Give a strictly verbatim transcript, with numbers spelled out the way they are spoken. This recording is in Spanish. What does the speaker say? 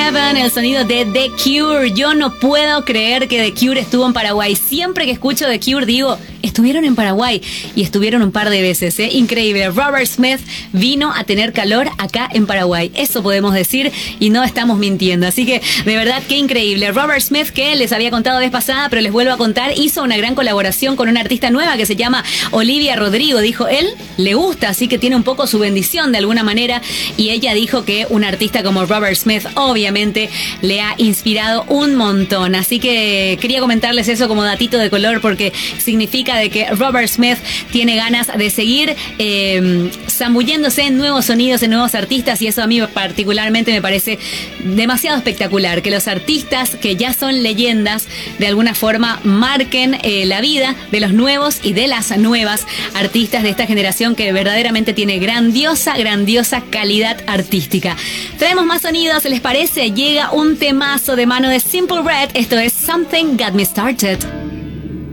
Heaven, el sonido de The Cure. Yo no puedo creer que The Cure estuvo en Paraguay. Siempre que escucho The Cure digo, estuvieron en Paraguay. Y estuvieron un par de veces, ¿eh? Increíble. Robert Smith vino a tener calor acá en Paraguay. Eso podemos decir y no estamos mintiendo. Así que, de verdad, qué increíble. Robert Smith, que les había contado vez pasada, pero les vuelvo a contar, hizo una gran colaboración con una artista nueva que se llama Olivia Rodrigo. Dijo, él le gusta, así que tiene un poco su bendición de alguna manera. Y ella dijo que un artista como Robert Smith obviamente le ha inspirado un montón. Así que quería comentarles eso como datito de color, porque significa de que Robert Smith tiene ganas de seguir eh, zambulléndose en nuevos sonidos, en nuevos artistas, y eso a mí particularmente me parece demasiado espectacular, que los artistas que ya son leyendas de alguna forma marquen eh, la vida de los nuevos y de las nuevas artistas de esta generación que verdaderamente tiene grandiosa, grandiosa calidad artística. Traemos más sonidos, ¿les parece? Llega un temazo de mano de Simple Red. Esto es Something Got Me Started.